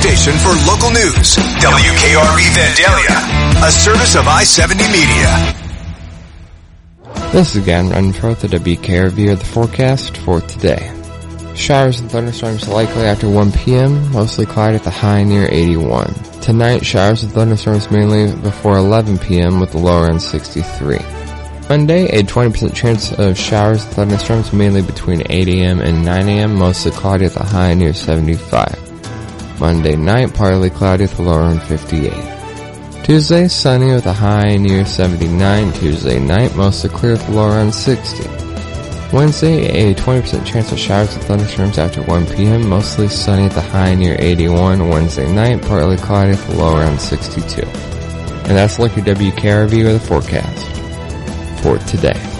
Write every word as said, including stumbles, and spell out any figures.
station for local news. W K R V Vandalia, a service of I seventy Media. This is again Renfro with the W K R V of the forecast for today. Showers and thunderstorms likely after one p.m., mostly cloudy at the high near eighty-one. Tonight, showers and thunderstorms mainly before eleven p.m. with the low around sixty-three. Monday, a twenty percent chance of showers and thunderstorms mainly between eight a.m. and nine a.m., mostly cloudy at the high near seventy-five. Monday night, partly cloudy with the low around fifty-eight. Tuesday, sunny with a high near seventy-nine. Tuesday night, mostly clear with the low around sixty. Wednesday, a twenty percent chance of showers and thunderstorms after one p.m., mostly sunny at the high near eighty-one. Wednesday night, partly cloudy at the low around sixty-two. And that's like your W K R V with the forecast for today.